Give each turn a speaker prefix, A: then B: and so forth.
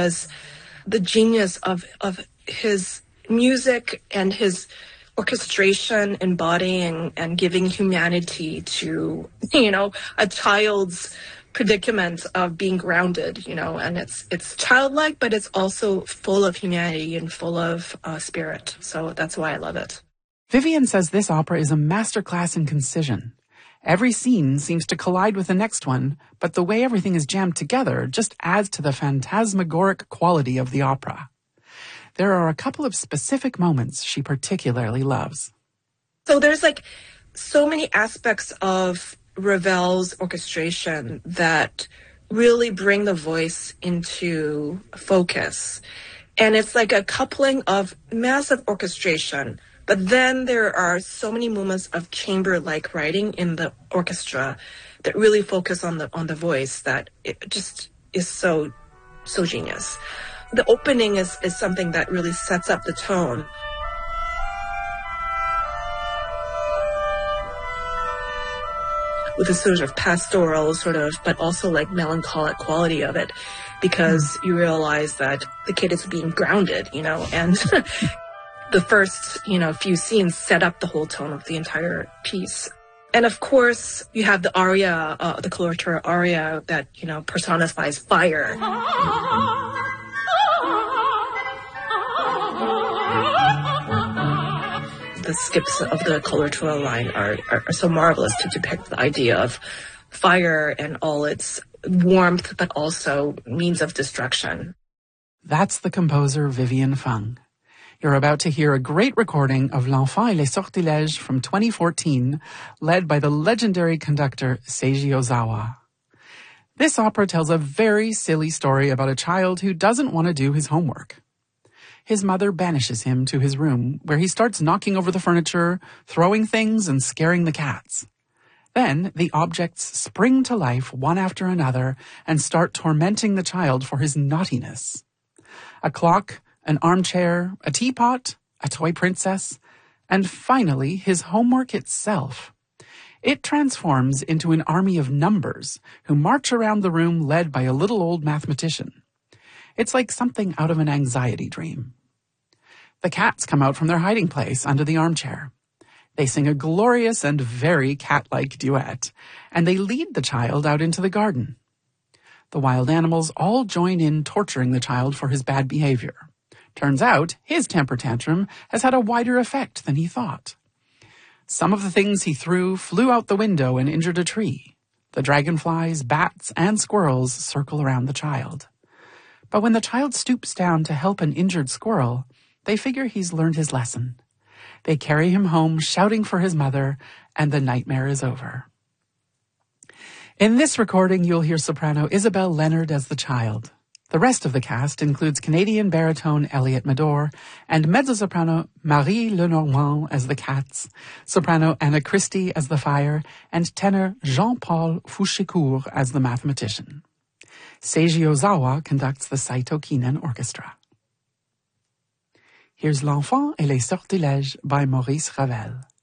A: because the genius of his music and his orchestration, embodying and giving humanity to, a child's predicament of being grounded, and it's childlike, but it's also full of humanity and full of spirit. So that's why I love it.
B: Vivian says this opera is a masterclass in concision. Every scene seems to collide with the next one, but the way everything is jammed together just adds to the phantasmagoric quality of the opera. There are a couple of specific moments she particularly loves.
A: So there's so many aspects of Ravel's orchestration that really bring the voice into focus. And it's like a coupling of massive orchestration, but then there are so many moments of chamber-like writing in the orchestra that really focus on the voice that it just is so genius. The opening is something that really sets up the tone. With a sort of pastoral but also melancholic quality of it, because you realize that the kid is being grounded, and the first, few scenes set up the whole tone of the entire piece. And of course, you have the aria, the coloratura aria that, personifies fire. The skips of the coloratura line are so marvelous to depict the idea of fire and all its warmth, but also means of destruction.
B: That's the composer Vivian Fung. You're about to hear a great recording of L'Enfant et les Sortilèges from 2014, led by the legendary conductor Seiji Ozawa. This opera tells a very silly story about a child who doesn't want to do his homework. His mother banishes him to his room, where he starts knocking over the furniture, throwing things, and scaring the cats. Then the objects spring to life one after another and start tormenting the child for his naughtiness. A clock, an armchair, a teapot, a toy princess, and finally his homework itself. It transforms into an army of numbers who march around the room led by a little old mathematician. It's like something out of an anxiety dream. The cats come out from their hiding place under the armchair. They sing a glorious and very cat-like duet, and they lead the child out into the garden. The wild animals all join in torturing the child for his bad behavior. Turns out, his temper tantrum has had a wider effect than he thought. Some of the things he threw flew out the window and injured a tree. The dragonflies, bats, and squirrels circle around the child. But when the child stoops down to help an injured squirrel, they figure he's learned his lesson. They carry him home shouting for his mother, and the nightmare is over. In this recording, you'll hear soprano Isabelle Leonard as the child. The rest of the cast includes Canadian baritone Elliot Mador and mezzo-soprano Marie Lenormand as the cats, soprano Anna Christie as the fire, and tenor Jean-Paul Fouchécourt as the mathematician. Seiji Ozawa conducts the Saito Kinen Orchestra. Here's L'Enfant et les Sortilèges by Maurice Ravel.